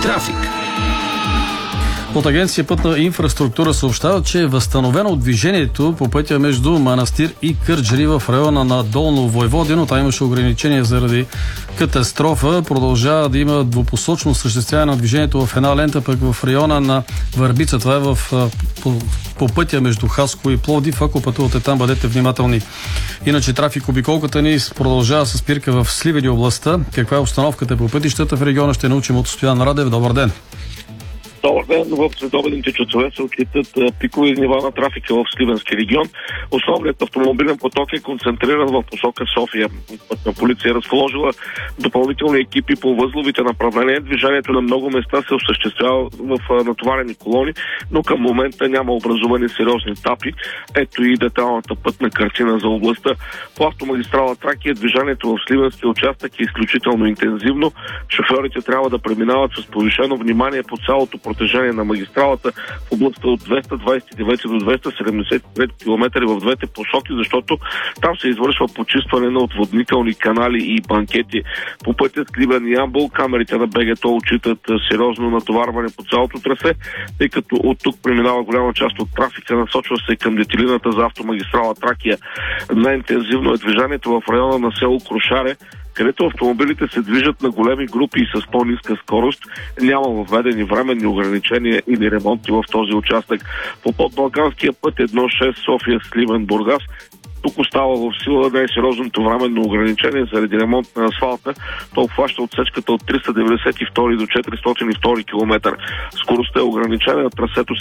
Трафик. От Агенция Пътна инфраструктура съобщава, че е възстановено движението по пътя между Манастир и Кърджали в района на Долно Войводино. Там имаше ограничения заради катастрофа. Продължава да има двупосочно осъществяване на движението в една лента, пък в района на Върбица. Това е по пътя между Хасково и Пловдив. Ако пътувате там, бъдете внимателни. Иначе трафик-обиколката ни продължава с спирка в Сливен и областта. Каква е обстановката по пътищата в региона, ще научим от Стоян Радев. Добър ден! Добър ден. В следобедните часове се отчитат пикови нива на трафика в Сливенски регион. Основният автомобилен поток е концентриран в посока София. Пътна полиция е разположила допълнителни екипи по възловите направления. Движението на много места се осъществява в натоварени колони, но към момента няма образувани сериозни тапи. Ето и детайлната пътна картина за областта. По автомагистрала Тракия движението в Сливенския участък е изключително интензивно. Шофьорите трябва да преминават с повишено внимание по цялото протежение на магистралата в областта от 229 до 273 км в двете посоки, защото там се извършва почистване на отводнителни канали и банкети. По пътя Сливен и Ямбол камерите на БГТ отчитат сериозно натоварване по цялото трасе, тъй като от тук преминава голяма част от трафика, насочва се към детелината за автомагистрала Тракия. Най-интензивно е движението в района на село Крушаре, където автомобилите се движат на големи групи и с по-ниска скорост. Няма въведени временни ограничения или ремонти в този участък. По подбалканския път 1.6 София Сливен Бургас тук остава в сила най-сериозното временно ограничение заради ремонт на асфалта. То обхваща отсечката от 392 до 402 км. Скоростта е ограничена, трасето